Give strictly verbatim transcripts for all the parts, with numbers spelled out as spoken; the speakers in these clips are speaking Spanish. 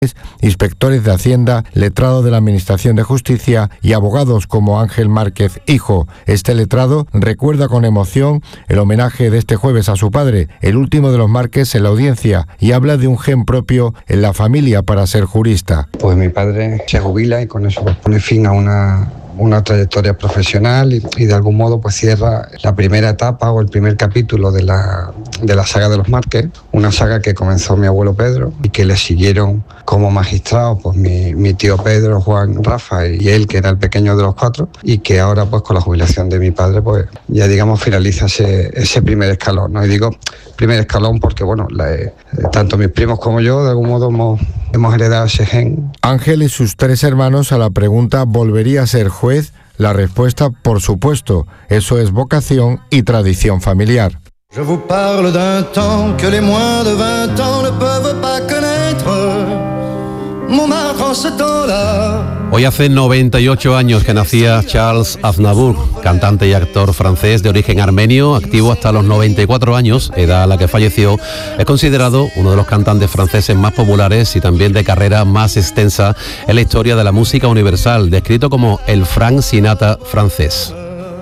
inspectores de Hacienda, letrado de la Administración de Justicia y abogados como Ángel Márquez Hijo. Este letrado recuerda con emoción el homenaje de este jueves a su padre, el último de los Márquez en la audiencia, y habla de un gen propio en la familia para ser jurista. Pues mi padre se jubila y con eso pone fin a una... una trayectoria profesional y, y de algún modo pues cierra la primera etapa o el primer capítulo de la, de la saga de los Márquez, una saga que comenzó mi abuelo Pedro y que le siguieron como magistrados pues mi, mi tío Pedro, Juan, Rafa y él, que era el pequeño de los cuatro, y que ahora pues con la jubilación de mi padre pues ya digamos finaliza ese, ese primer escalón, ¿no? Y digo primer escalón porque bueno, la, eh, tanto mis primos como yo de algún modo hemos, hemos heredado ese gen. Ángel y sus tres hermanos a la pregunta ¿volvería a ser juez? La respuesta, por supuesto, eso es vocación y tradición familiar. Je vous parle d'un temps que les moins de vingt ans ne peuvent pas connaître. Montmartre en ce temps-là. Hoy hace noventa y ocho años que nacía Charles Aznavour, cantante y actor francés de origen armenio, activo hasta los noventa y cuatro años, edad a la que falleció. Es considerado uno de los cantantes franceses más populares y también de carrera más extensa en la historia de la música universal, descrito como el Frank Sinatra francés.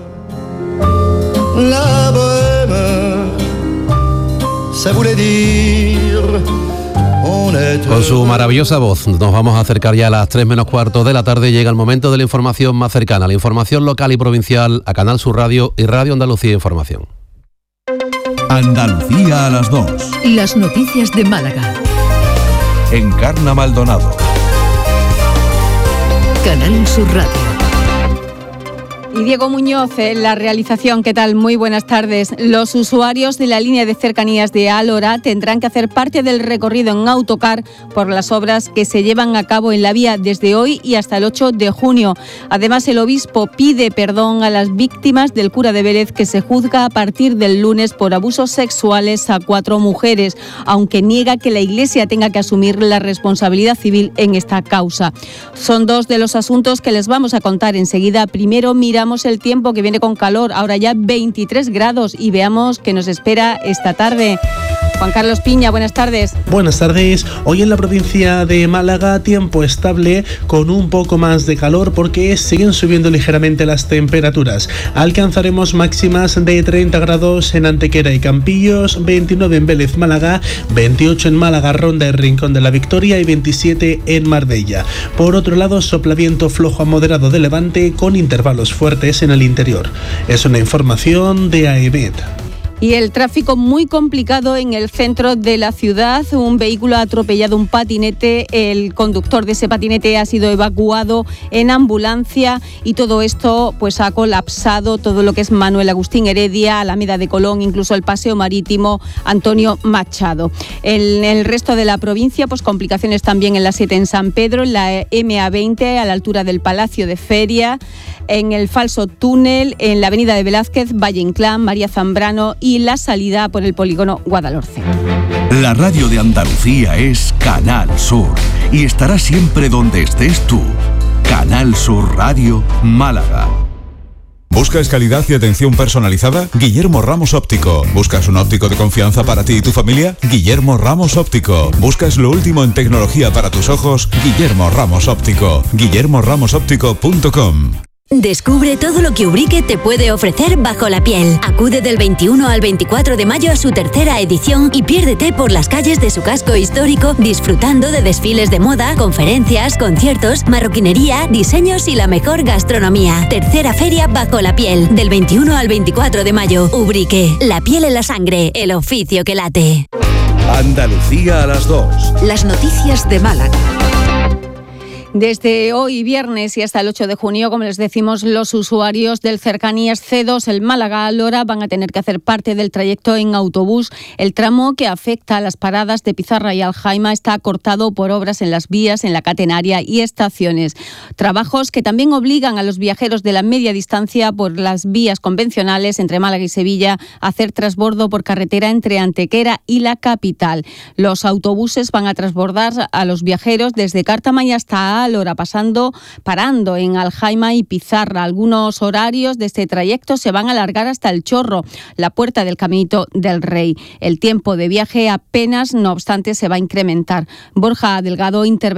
La bohème, ça voulait dire... Con su maravillosa voz nos vamos a acercar ya a las tres menos cuarto de la tarde. Llega el momento de la información más cercana, la información local y provincial a Canal Sur Radio y Radio Andalucía Información. Andalucía a las dos. Las noticias de Málaga. Encarna Maldonado. Canal Sur Radio. Y Diego Muñoz en la realización. ¿Qué tal? Muy buenas tardes. Los usuarios de la línea de cercanías de Alhora tendrán que hacer parte del recorrido en autocar por las obras que se llevan a cabo en la vía desde hoy y hasta el ocho de junio. Además, el obispo pide perdón a las víctimas del cura de Vélez, que se juzga a partir del lunes por abusos sexuales a cuatro mujeres, aunque niega que la Iglesia tenga que asumir la responsabilidad civil en esta causa. Son dos de los asuntos que les vamos a contar enseguida. Primero, mira el tiempo, que viene con calor, ahora ya veintitrés grados, y veamos qué nos espera esta tarde. Juan Carlos Piña, buenas tardes. Buenas tardes. Hoy en la provincia de Málaga, tiempo estable con un poco más de calor porque siguen subiendo ligeramente las temperaturas. Alcanzaremos máximas de treinta grados en Antequera y Campillos, veintinueve en Vélez, Málaga, veintiocho en Málaga, Ronda y Rincón de la Victoria y veintisiete en Marbella. Por otro lado, sopla viento flojo a moderado de levante con intervalos fuertes en el interior. Es una información de AEMET. Y el tráfico muy complicado en el centro de la ciudad. Un vehículo ha atropellado un patinete. El conductor de ese patinete ha sido evacuado en ambulancia y todo esto pues ha colapsado todo lo que es Manuel Agustín Heredia, Alameda de Colón, incluso el Paseo Marítimo Antonio Machado. En el resto de la provincia, pues complicaciones también en la siete en San Pedro, en la eme a veinte a la altura del Palacio de Feria, en el falso túnel, en la avenida de Velázquez, Valle Inclán, María Zambrano y la salida por el polígono Guadalhorce. La radio de Andalucía es Canal Sur y estará siempre donde estés tú. Canal Sur Radio, Málaga. ¿Buscas calidad y atención personalizada? Guillermo Ramos Óptico. ¿Buscas un óptico de confianza para ti y tu familia? Guillermo Ramos Óptico. ¿Buscas lo último en tecnología para tus ojos? Guillermo Ramos Óptico. guillermo ramos óptico punto com. Descubre todo lo que Ubrique te puede ofrecer bajo la piel. Acude del veintiuno al veinticuatro de mayo a su tercera edición y piérdete por las calles de su casco histórico, disfrutando de desfiles de moda, conferencias, conciertos, marroquinería, diseños y la mejor gastronomía. Tercera feria bajo la piel, del veintiuno al veinticuatro de mayo. Ubrique, la piel en la sangre, el oficio que late. Andalucía a las dos. Las noticias de Málaga. Desde hoy viernes y hasta el ocho de junio, como les decimos, los usuarios del Cercanías ce dos, el Málaga Alhora, van a tener que hacer parte del trayecto en autobús. El tramo que afecta a las paradas de Pizarra y Aljaima está cortado por obras en las vías, en la catenaria y estaciones. Trabajos que también obligan a los viajeros de la media distancia por las vías convencionales entre Málaga y Sevilla a hacer transbordo por carretera entre Antequera y la capital. Los autobuses van a transbordar a los viajeros desde Cártama y hasta a Álora, pasando, parando en Aljaima y Pizarra. Algunos horarios de este trayecto se van a alargar hasta El Chorro, la puerta del Caminito del Rey. El tiempo de viaje apenas, no obstante, se va a incrementar. Borja Delgado intervendrá